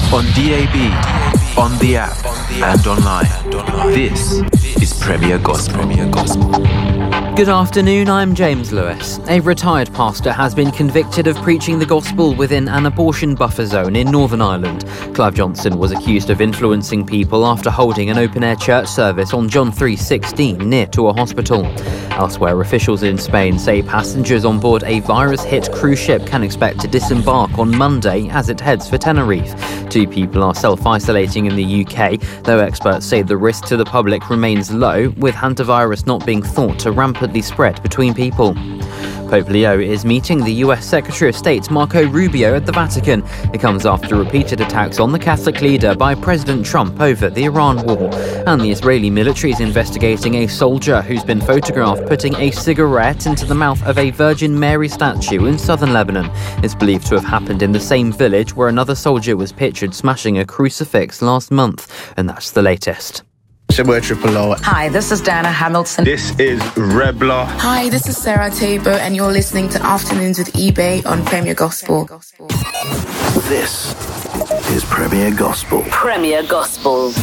on DAB, on the app, and online. This is Premier Gospel. Good afternoon, I'm James Lewis. A retired pastor has been convicted of preaching the gospel within an abortion buffer zone in Northern Ireland. Clive Johnson was accused of influencing people after holding an open-air church service on John 3:16 near to a hospital. Elsewhere, officials in Spain say passengers on board a virus-hit cruise ship can expect to disembark on Monday as it heads for Tenerife. 2 people are self-isolating in the UK, though experts say the risk to the public remains low, with hantavirus not being thought to rampantly spread between people. Pope Leo is meeting the US Secretary of State Marco Rubio at the Vatican. It comes after repeated attacks on the Catholic leader by President Trump over the Iran war. And the Israeli military is investigating a soldier who's been photographed putting a cigarette into the mouth of a Virgin Mary statue in southern Lebanon. It's believed to have happened in the same village where another soldier was pictured smashing a crucifix last month. And that's the latest. Triple O. Hi, this is Diana Hamilton. This is Rebla. Hi, this is Sarah Tabor, and you're listening to Afternoons with eBay on Premier Gospel. This is Premier Gospel. Premier Gospel.